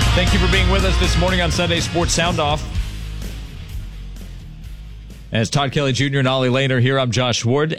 Thank you for being with us this morning on Sunday Sports Sound Off. As Todd Kelly Jr. and Ollie Lane are here, I'm Josh Ward,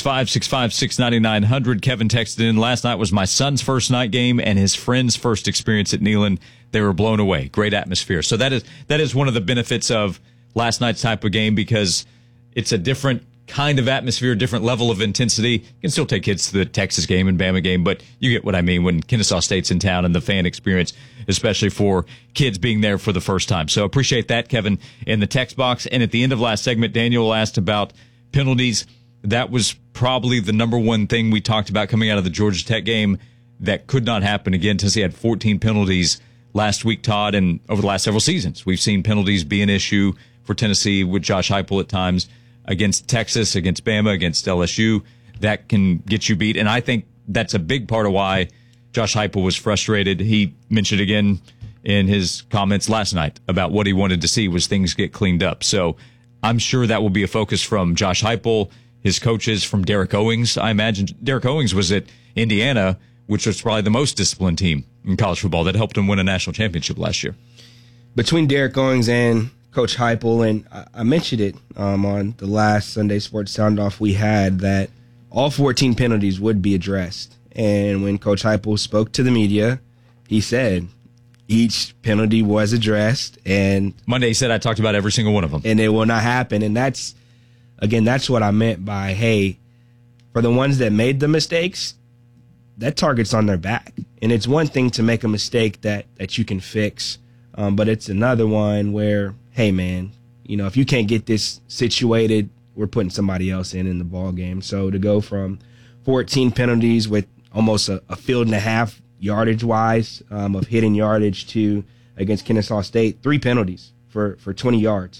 865-656-9900. Kevin texted in, last night was my son's first night game and his friend's first experience at Neyland. They were blown away. Great atmosphere. So that is one of the benefits of last night's type of game, because it's a different kind of atmosphere, different level of intensity. You can still take kids to the Texas game and Bama game, but you get what I mean when Kennesaw State's in town and the fan experience, especially for kids being there for the first time. So appreciate that, Kevin, in the text box. And at the end of last segment, Daniel asked about penalties. That was probably the number one thing we talked about coming out of the Georgia Tech game that could not happen again. Tennessee had 14 penalties last week, Todd, and over the last several seasons. We've seen penalties be an issue for Tennessee with Josh Heupel at times. Against Texas, against Bama, against LSU, that can get you beat. And I think that's a big part of why Josh Heupel was frustrated. He mentioned again in his comments last night about what he wanted to see was things get cleaned up. So I'm sure that will be a focus from Josh Heupel, his coaches, from Derek Owings. I imagine Derek Owings was at Indiana, which was probably the most disciplined team in college football that helped him win a national championship last year. Between Derek Owings and Coach Heupel, and I mentioned it on the last Sunday Sports Sound Off we had, that all 14 penalties would be addressed. And when Coach Heupel spoke to the media, he said each penalty was addressed. And Monday he said, I talked about every single one of them. And it will not happen. And that's what I meant by, hey, for the ones that made the mistakes, that target's on their back. And it's one thing to make a mistake that you can fix, but it's another one where, hey, man, if you can't get this situated, we're putting somebody else in the ball game. So to go from 14 penalties with almost a field and a half yardage-wise of hitting yardage to, against Kennesaw State, 3 penalties for 20 yards.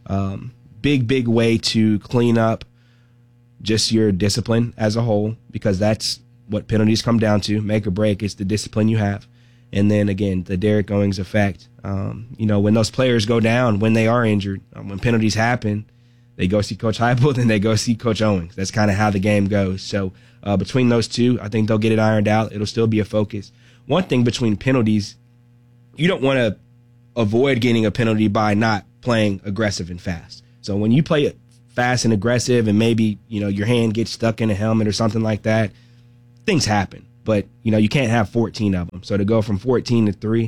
Big way to clean up just your discipline as a whole, because that's what penalties come down to. Make or break, it's the discipline you have. And then, again, the Derek Owings effect. When those players go down, when they are injured, when penalties happen, they go see Coach Heupel, then they go see Coach Owings. That's kind of how the game goes. So between those two, I think they'll get it ironed out. It'll still be a focus. One thing between penalties, you don't want to avoid getting a penalty by not playing aggressive and fast. So when you play it fast and aggressive and maybe, your hand gets stuck in a helmet or something like that, things happen. But, you can't have 14 of them. So to go from 14 to 3,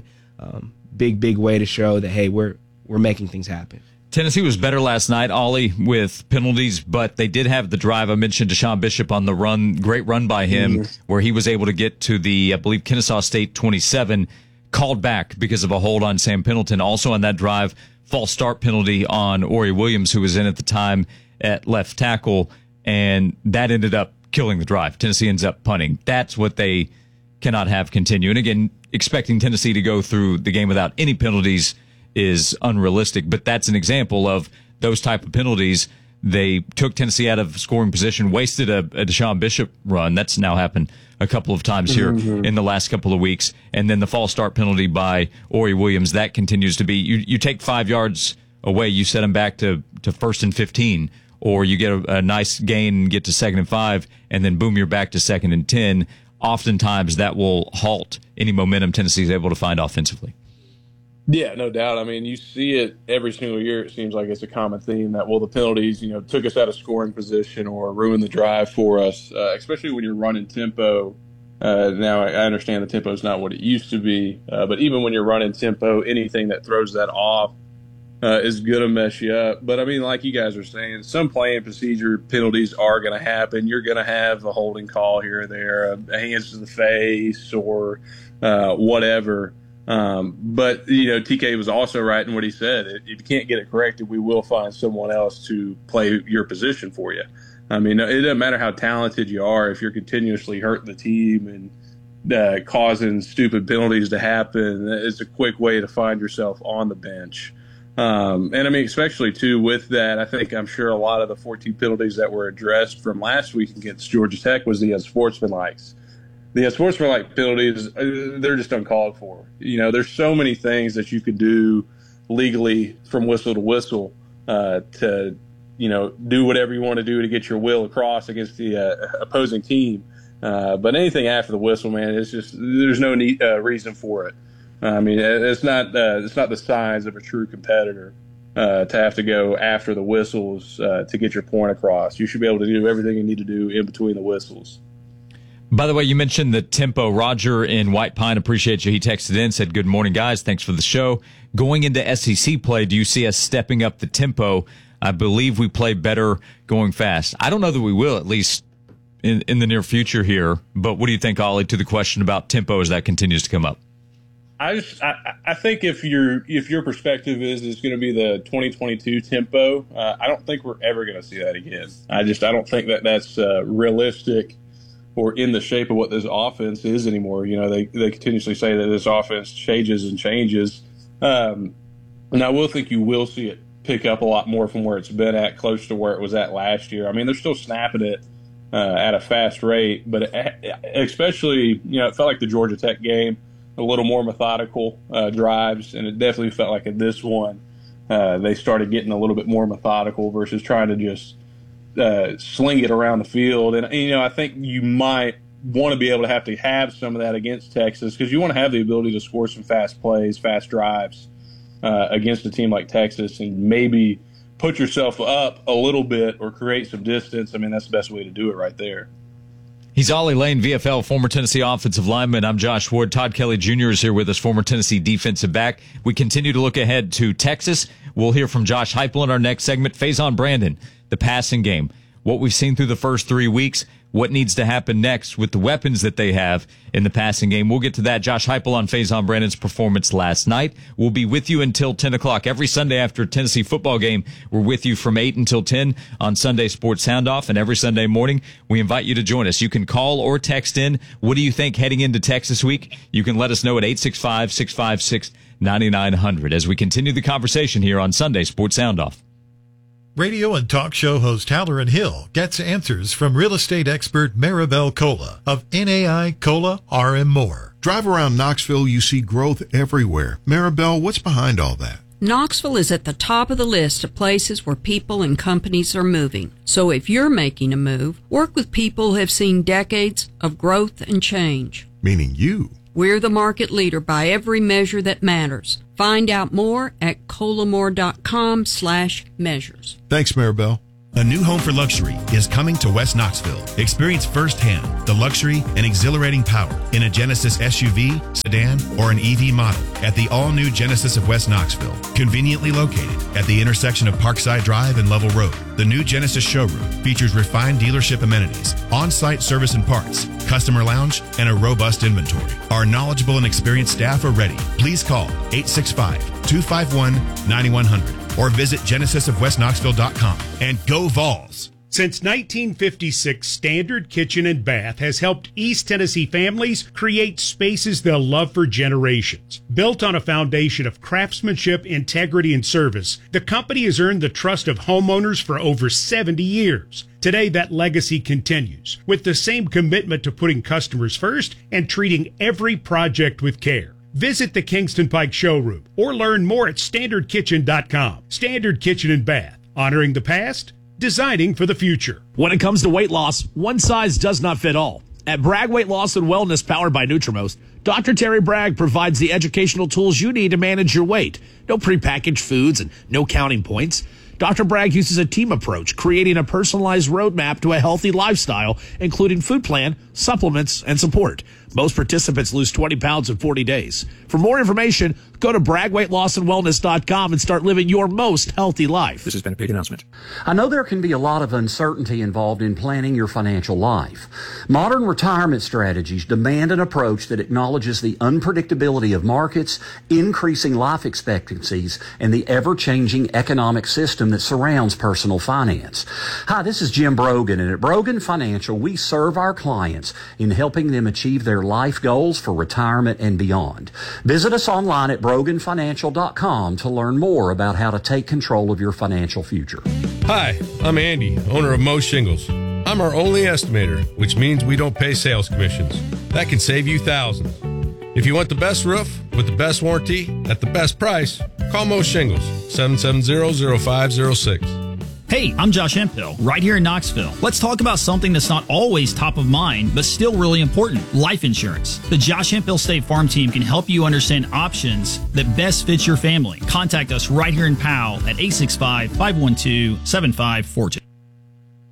big way to show that, hey, we're making things happen. Tennessee was better last night, Ollie, with penalties, but they did have the drive. I mentioned Deshaun Bishop on the run. Great run by him, where he was able to get to the, I believe, Kennesaw State 27, called back because of a hold on Sam Pendleton. Also on that drive, false start penalty on Ori Williams, who was in at the time at left tackle, and that ended up killing the drive. Tennessee ends up punting. That's what they cannot have continue. And again, expecting Tennessee to go through the game without any penalties is unrealistic, but that's an example of those type of penalties. They took Tennessee out of scoring position, wasted a Deshaun Bishop run. That's now happened a couple of times here in the last couple of weeks. And then the false start penalty by Ori Williams, that continues to be, you take 5 yards away, you set them back to 1st and 15, or you get a nice gain and get to 2nd and 5, and then boom, you're back to 2nd and 10. Oftentimes that will halt any momentum Tennessee is able to find offensively. Yeah, no doubt. I mean, you see it every single year. It seems like it's a common theme that, the penalties, took us out of scoring position or ruined the drive for us, especially when you're running tempo. Now, I understand the tempo is not what it used to be, but even when you're running tempo, anything that throws that off is going to mess you up. But, I mean, like you guys are saying, some playing procedure penalties are going to happen. You're going to have a holding call here or there, a hands to the face or whatever. But, TK was also right in what he said. If you can't get it corrected, we will find someone else to play your position for you. I mean, it doesn't matter how talented you are. If you're continuously hurting the team and causing stupid penalties to happen, it's a quick way to find yourself on the bench. And I mean, especially too with that, I'm sure a lot of the 14 penalties that were addressed from last week against Georgia Tech was the unsportsmanlikes. The unsportsmanlike penalties, they're just uncalled for. There's so many things that you could do legally from whistle to whistle to, do whatever you want to do to get your will across against the opposing team. But anything after the whistle, man, it's just there's no reason for it. I mean, it's not the signs of a true competitor to have to go after the whistles to get your point across. You should be able to do everything you need to do in between the whistles. By the way, you mentioned the tempo. Roger in White Pine, appreciate you. He texted in, said, good morning, guys. Thanks for the show. Going into SEC play, do you see us stepping up the tempo? I believe we play better going fast. I don't know that we will, at least in the near future here. But what do you think, Ollie, to the question about tempo as that continues to come up? I think if your perspective is it's going to be the 2022 tempo, I don't think we're ever going to see that again. I don't think that's realistic or in the shape of what this offense is anymore. You know, they continuously say that this offense changes and changes. And I will think you will see it pick up a lot more from where it's been at, close to where it was at last year. I mean, they're still snapping it at a fast rate, but especially, you know, it felt like the Georgia Tech game, a little more methodical drives, and it definitely felt like in this one they started getting a little bit more methodical versus trying to just sling it around the field. And, you know, I think you might want to be able to have some of that against Texas because you want to have the ability to score some fast plays, fast drives against a team like Texas and maybe put yourself up a little bit or create some distance. I mean, that's the best way to do it right there. He's Ollie Lane, VFL, former Tennessee offensive lineman. I'm Josh Wood. Todd Kelly Jr. is here with us, former Tennessee defensive back. We continue to look ahead to Texas. We'll hear from Josh Heupel in our next segment. Faison Brandon, the passing game. What we've seen through the first 3 weeks, what needs to happen next with the weapons that they have in the passing game. We'll get to that. Josh Heupel on Faison Brandon's performance last night. We'll be with you until 10 o'clock. Every Sunday after a Tennessee football game, we're with you from 8 until 10 on Sunday Sports Sound Off. And every Sunday morning, we invite you to join us. You can call or text in. What do you think heading into Texas week? You can let us know at 865-656-9900 as we continue the conversation here on Sunday Sports Sound Off. Radio and talk show host Halloran Hill gets answers from real estate expert Maribel Cola of NAI Cola RM Moore. Drive around Knoxville, you see growth everywhere. Maribel, what's behind all that? Knoxville is at the top of the list of places where people and companies are moving. So if you're making a move, work with people who have seen decades of growth and change. Meaning you. We're the market leader by every measure that matters. Find out more at colamore.com/measures. Thanks, Maribel. A new home for luxury is coming to West Knoxville. Experience firsthand the luxury and exhilarating power in a Genesis SUV, sedan, or an EV model at the all-new Genesis of West Knoxville. Conveniently located at the intersection of Parkside Drive and Level Road, the new Genesis showroom features refined dealership amenities, on-site service and parts, customer lounge, and a robust inventory. Our knowledgeable and experienced staff are ready. Please call 865-251-9100. or visit genesisofwestknoxville.com and go Vols. Since 1956, Standard Kitchen and Bath has helped East Tennessee families create spaces they'll love for generations. Built on a foundation of craftsmanship, integrity, and service, the company has earned the trust of homeowners for over 70 years. Today, that legacy continues with the same commitment to putting customers first and treating every project with care. Visit the Kingston Pike showroom or learn more at standardkitchen.com. Standard Kitchen and Bath, honoring the past, designing for the future. When it comes to weight loss, one size does not fit all. At Bragg Weight Loss and Wellness, powered by Nutrimost, Dr. Terry Bragg provides the educational tools you need to manage your weight. No prepackaged foods and no counting points. Dr. Bragg uses a team approach, creating a personalized roadmap to a healthy lifestyle, including food plan, supplements, and support. Most participants lose 20 pounds in 40 days. For more information, go to BraggWeightLossAndWellness.com and start living your most healthy life. This has been a paid announcement. I know there can be a lot of uncertainty involved in planning your financial life. Modern retirement strategies demand an approach that acknowledges the unpredictability of markets, increasing life expectancies, and the ever-changing economic system that surrounds personal finance. Hi, this is Jim Brogan, and at Brogan Financial, we serve our clients in helping them achieve their life goals for retirement and beyond. Visit us online at broganfinancial.com to learn more about how to take control of your financial future. Hi, I'm Andy, owner of Mo Shingles. I'm our only estimator, which means we don't pay sales commissions. That can save you thousands. If you want the best roof with the best warranty at the best price, call Mo Shingles, 770-0506. Hey, I'm Josh Hemphill, right here in Knoxville. Let's talk about something that's not always top of mind, but still really important, life insurance. The Josh Hemphill State Farm team can help you understand options that best fit your family. Contact us right here in Powell at 865-512-7542.